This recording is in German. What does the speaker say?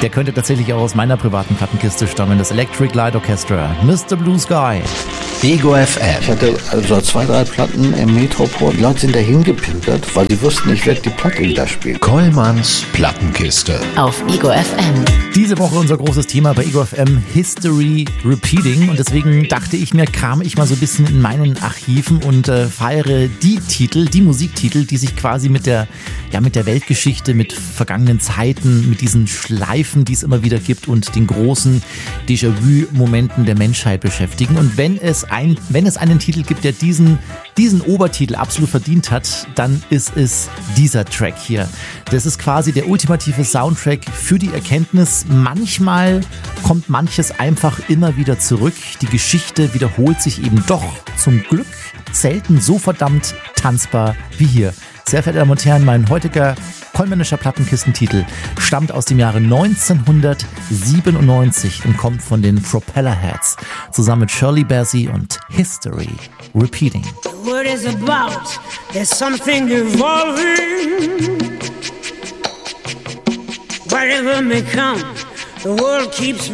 Der könnte tatsächlich auch aus meiner privaten Plattenkiste stammen. Das Electric Light Orchestra, Mr. Blue Sky. Ego FM. Ich hatte also 2, 3 Platten im Metropol. Die Leute sind dahin gepimpert, weil sie wussten, ich werde die Platte wieder spielen. Kollmanns Plattenkiste. Auf Ego FM. Diese Woche unser großes Thema bei Ego FM, History Repeating. Und deswegen dachte ich mir, kram ich mal so ein bisschen in meinen Archiven und feiere die Musiktitel, die sich quasi mit der Weltgeschichte, mit vergangenen Zeiten, mit diesen Schleifen, die es immer wieder gibt und den großen Déjà-vu-Momenten der Menschheit beschäftigen. Und wenn es einen Titel gibt, der diesen Obertitel absolut verdient hat, dann ist es dieser Track hier. Das ist quasi der ultimative Soundtrack für die Erkenntnis, manchmal kommt manches einfach immer wieder zurück. Die Geschichte wiederholt sich eben doch zum Glück selten so verdammt tanzbar wie hier. Sehr verehrte Damen und Herren, mein heutiger kollmännischer Plattenkistentitel stammt aus dem Jahre 1997 und kommt von den Propellerheads zusammen mit Shirley Bassey und History Repeating. The word is about, there's something evolving. Whatever may come, the world keeps